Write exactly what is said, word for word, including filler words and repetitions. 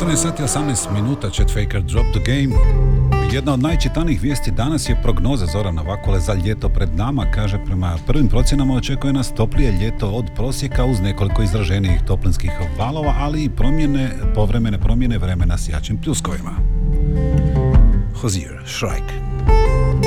četrnaest sati i osamnaest minuta, Chet Faker Drop the Game. Jedna od najčitanijih vijesti danas je prognoza Zorana Vakule za ljeto pred nama. Kaže, prema prvim procjenama očekuje nas toplije ljeto od prosjeka uz nekoliko izraženijih toplinskih valova, ali i promjene, povremene promjene vremena s jačim pljuskovima. Hozier, Shrike.